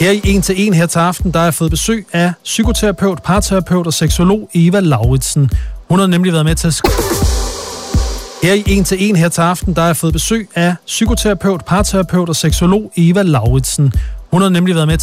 Her i En til En her til aften, der har jeg fået besøg af psykoterapeut, parterapeut og seksolog Eva Lauritsen. Hun har nemlig været med til at Her i En til En her til aften, der har jeg fået besøg af psykoterapeut, parterapeut og seksolog Eva Lauritsen. Hun har nemlig været med